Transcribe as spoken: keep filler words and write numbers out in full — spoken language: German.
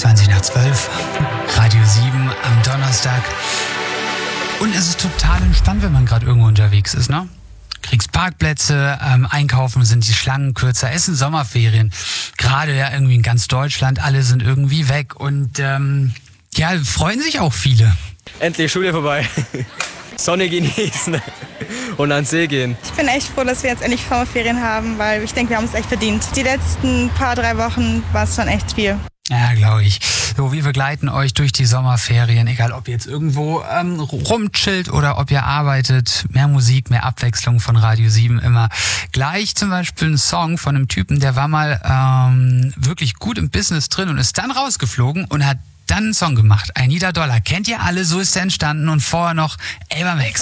zwanzig nach zwölf, Radio sieben am Donnerstag. Und es ist total entspannt, wenn man gerade irgendwo unterwegs ist, ne? Kriegst Parkplätze, ähm, einkaufen sind die Schlangen kürzer, es sind Sommerferien. Gerade ja irgendwie in ganz Deutschland, alle sind irgendwie weg und ähm, ja, freuen sich auch viele. Endlich Schule vorbei. Sonne genießen und ans See gehen. Ich bin echt froh, dass wir jetzt endlich Sommerferien haben, weil ich denke, wir haben es echt verdient. Die letzten paar, drei Wochen war es schon echt viel. Ja, glaube ich. So, wir begleiten euch durch die Sommerferien, egal ob ihr jetzt irgendwo ähm, rumchillt oder ob ihr arbeitet. Mehr Musik, mehr Abwechslung von Radio sieben immer. Gleich zum Beispiel ein Song von einem Typen, der war mal ähm, wirklich gut im Business drin und ist dann rausgeflogen und hat dann einen Song gemacht. I Need a Dollar. Kennt ihr alle? So ist er entstanden und vorher noch Ava Max.